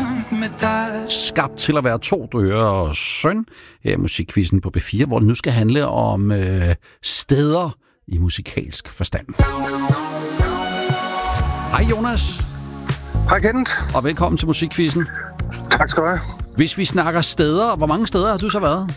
drømt med dig. Skabt til at være to døre og søn her i Musikquizzen på B4, hvor det nu skal handle om steder i musikalsk forstand. Hej Jonas. Hej Kenneth. Og velkommen til Musikquizzen. Tak skal du have. Hvis vi snakker steder, hvor mange steder har du så været?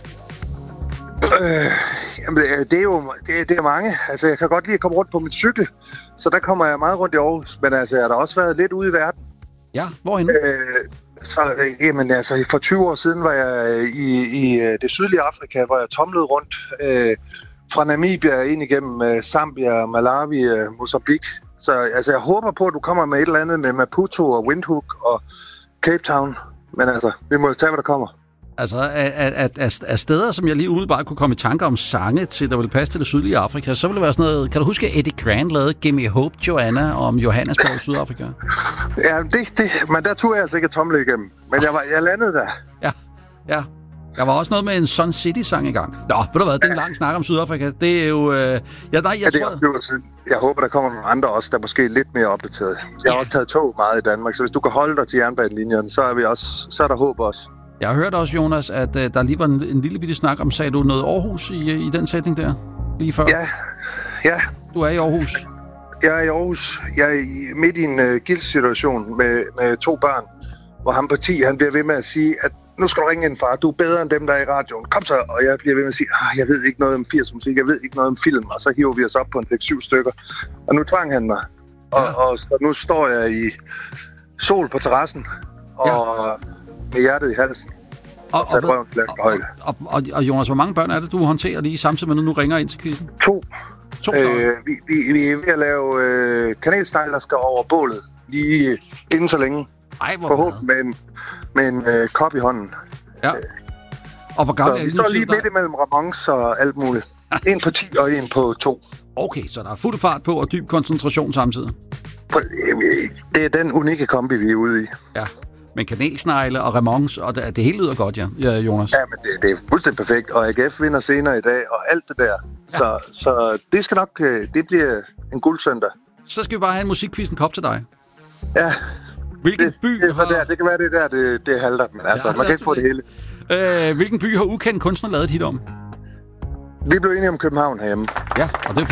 Jamen, det er jo det er mange. Altså, jeg kan godt lide at komme rundt på min cykel, så der kommer jeg meget rundt i Aarhus. Men altså, jeg har da også været lidt ude i verden. Ja, hvorhenne? Jamen, altså, for 20 år siden var jeg i det sydlige Afrika, hvor jeg tomlede rundt fra Namibia ind igennem Zambia, Malawi, Mozambique. Så altså, jeg håber på, at du kommer med et eller andet med Maputo og Windhoek og Cape Town. Men altså, vi må tage, hvad der kommer. Altså, af steder, som jeg lige umiddelbart kunne komme i tanker om sange til, der ville passe til det sydlige Afrika, så ville det være sådan noget... Kan du huske, at Eddie Grant lavede Give Me Hope, Joanna, om Johannesburg, Sydafrika? Ja, men der turde jeg altså ikke at tomle igennem. Men jeg landede der. Ja. Der var også noget med en Sun City-sang i gang. Nå, ved du hvad, det er en lang snak om Sydafrika. Det er jo... Jeg håber, der kommer nogle andre også, der er måske lidt mere opdateret. Jeg har også taget tog meget i Danmark, så hvis du kan holde dig til jernbanelinjen, så er der håb også. Jeg har hørt også, Jonas, at der lige var en lille bitte snak om, sagde du noget Aarhus i den sætning der? Lige før? Ja. Du er i Aarhus? Jeg er i Aarhus. Jeg er midt i en gildssituation med 2 børn, hvor ham på 10, han bliver ved med at sige, at nu skal du ringe ind, far. Du er bedre end dem, der er i radioen. Kom så. Og jeg bliver ved med at sige, jeg ved ikke noget om 80 musik, jeg ved ikke noget om film. Og så hiver vi os op på en 6-7 stykker. Og nu tvang han mig. Og så nu står jeg i sol på terrassen, og med hjertet i halsen. Og Jonas, hvor mange børn er det, du håndterer lige samtidig med, når du ringer ind til quizzen? 2. Vi er ved at lave kanelsnegl, der skal over bålet lige inden så længe. Ej, hvor forhåbentlig med en kop i hånden. Ja. Og hvor gammel er det? Vi står lige midt imellem Ramones og alt muligt. En på 10 og en på 2. Okay, så der er fuld fart på og dyb koncentration samtidig. Det er den unikke kombi, vi er ude i. Ja, men kanelsnegle og Ramones, og det hele lyder godt, ja, Jonas. Ja, men det er fuldstændig perfekt, og AGF vinder senere i dag, og alt det der. Ja. Så det skal nok, det bliver en guldsøndag. Så skal vi bare have en musikquizzen kop til dig. Ja. Hvilken by det kan være, det halter, men altså, man kan ikke få det hele. Hvilken by har ukendt kunstner lavet et hit om? Vi blev enige om København herhjemme. Ja, og det er